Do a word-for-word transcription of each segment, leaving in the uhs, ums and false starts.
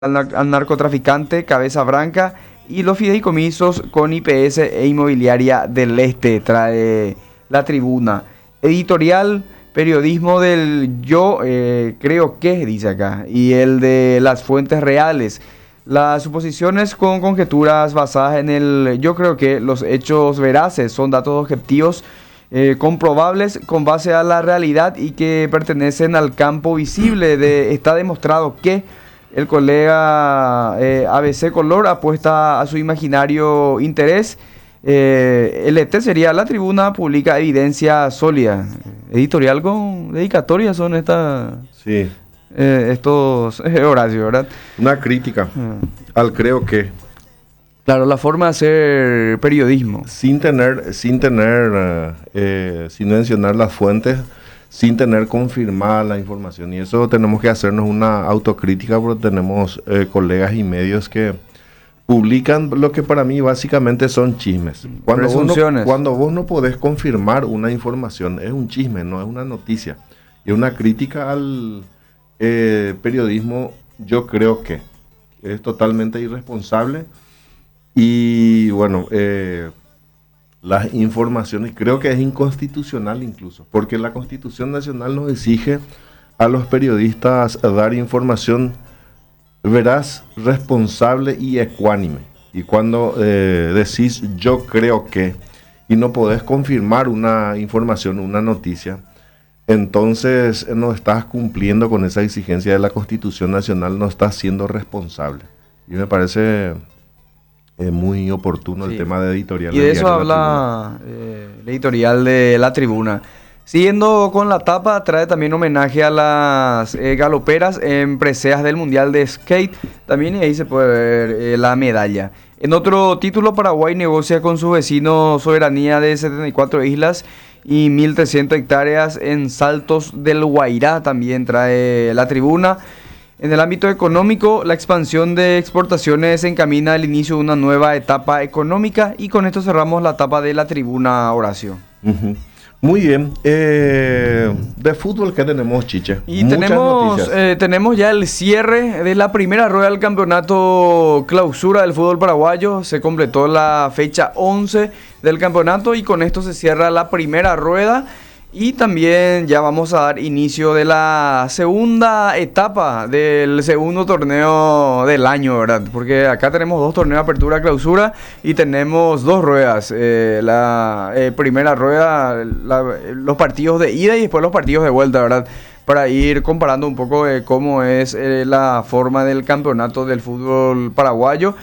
al, nar- al narcotraficante Cabeza Branca y los fideicomisos con I P S e Inmobiliaria del Este, trae La Tribuna. Editorial, periodismo del yo eh, creo que, dice acá, y el de las fuentes reales. Las suposiciones con conjeturas basadas en el yo creo que los hechos veraces son datos objetivos eh, comprobables con base a la realidad y que pertenecen al campo visible. De, está demostrado que el colega eh, A B C Color apuesta a su imaginario interés. Eh, L T sería La Tribuna, publica evidencia sólida. Editorial con dedicatoria son estas, Sí, eh, estos eh, Horacio, ¿verdad? una crítica Ah. al creo que, Claro, la forma de hacer periodismo. sin tener, sin tener, eh, eh, sin mencionar las fuentes, sin tener confirmada la información. Y eso tenemos que hacernos una autocrítica porque tenemos eh, colegas y medios que publican lo que para mí básicamente son chismes. Cuando vos, no, Presunciones. cuando vos no podés confirmar una información, es un chisme, no es una noticia. Y una crítica al eh, periodismo, yo creo que es totalmente irresponsable. Y bueno, eh, las informaciones, creo que es inconstitucional incluso, porque la Constitución Nacional nos exige a los periodistas dar información veraz, responsable y ecuánime. Y cuando eh, decís yo creo que y no podés confirmar una información, una noticia, entonces eh, no estás cumpliendo con esa exigencia de la Constitución Nacional, no estás siendo responsable. Y me parece eh, muy oportuno Sí. el tema de editorial. Y del de eso diario La habla eh, el editorial de La Tribuna. Siguiendo con la tapa, trae también homenaje a las eh, galoperas en preseas del Mundial de Skate. También ahí se puede ver eh, la medalla. En otro título, Paraguay negocia con su vecino soberanía de setenta y cuatro islas y mil trescientas hectáreas en Saltos del Guairá. También trae La Tribuna. En el ámbito económico, la expansión de exportaciones encamina al inicio de una nueva etapa económica. Y con esto cerramos la etapa de La Tribuna, Horacio. Ujú. Muy bien. Eh, de fútbol, ¿qué tenemos, Chiche? Y Muchas tenemos, noticias. eh, tenemos ya el cierre de la primera rueda del campeonato clausura del fútbol paraguayo. Se completó la fecha once del campeonato y con esto se cierra la primera rueda. Y también ya vamos a dar inicio de la segunda etapa del segundo torneo del año, ¿verdad? Porque acá tenemos dos torneos, apertura, clausura, y tenemos dos ruedas. Eh, la eh, primera rueda, la- los partidos de ida y después los partidos de vuelta, ¿verdad? Para ir comparando un poco de cómo es eh, la forma del campeonato del fútbol paraguayo.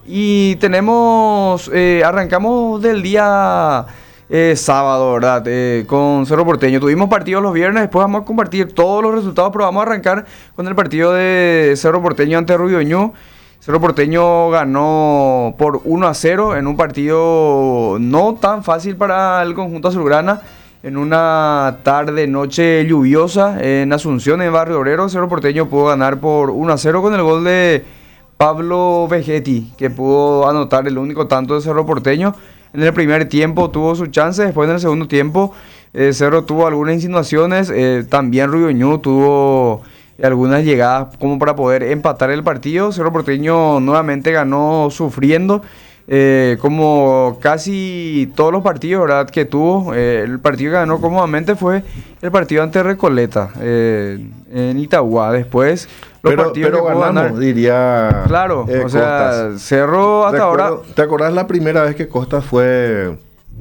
Y tenemos, eh, arrancamos del día... Eh, sábado, ¿verdad? Eh, con Cerro Porteño. Tuvimos partidos los viernes, después vamos a compartir todos los resultados, pero vamos a arrancar con el partido de Cerro Porteño ante Rubio Ñu. Cerro Porteño ganó por uno a cero en un partido no tan fácil para el conjunto azulgrana. En una tarde, noche lluviosa en Asunción, en Barrio Obrero, Cerro Porteño pudo ganar por uno a cero con el gol de Pablo Vegetti, que pudo anotar el único tanto de Cerro Porteño. En el primer tiempo tuvo su chance, después en el segundo tiempo eh, Cerro tuvo algunas insinuaciones, eh, también Rubio Ñu tuvo algunas llegadas como para poder empatar el partido. Cerro Porteño nuevamente ganó sufriendo, eh, como casi todos los partidos, ¿verdad?, que tuvo. Eh, el partido que ganó cómodamente fue el partido ante Recoleta, eh, en Itagua. Después los Pero, partidos pero que pudo ganamos, ganar- diría. Claro, eh, o sea, Costas. Cerro hasta ahora... Recuerdo- ¿Te acordás la primera vez que Costas fue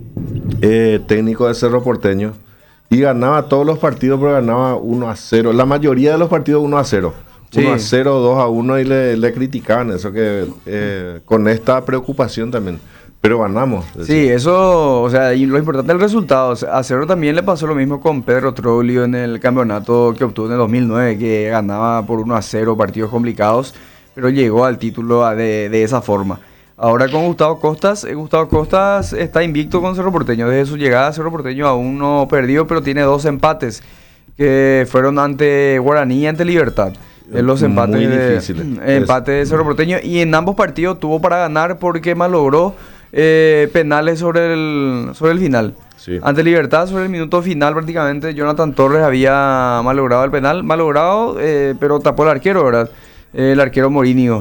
eh, técnico de Cerro Porteño? Y ganaba todos los partidos, pero ganaba uno a cero. La mayoría de los partidos uno a cero. Sí. uno a cero, dos a uno y le, le criticaban eso, que eh, con esta preocupación también. Pero ganamos. Sí, eso, o sea, y lo importante es el resultado. O sea, a Cerro también le pasó lo mismo con Pedro Troglio en el campeonato que obtuvo en el dos mil nueve, que ganaba por uno a cero, partidos complicados, pero llegó al título a- de, de esa forma. Ahora con Gustavo Costas, eh, Gustavo Costas está invicto con Cerro Porteño. Desde su llegada, Cerro Porteño aún no perdió, pero tiene dos empates que fueron ante Guaraní y ante Libertad. En los empates Muy de, difíciles. empate de Cerro Porteño, y en ambos partidos tuvo para ganar porque malogró eh, penales sobre el, sobre el final. Sí. Ante Libertad, sobre el minuto final prácticamente, Jonathan Torres había malogrado el penal, malogrado, eh, pero tapó el arquero, ¿verdad? el arquero Mourinho.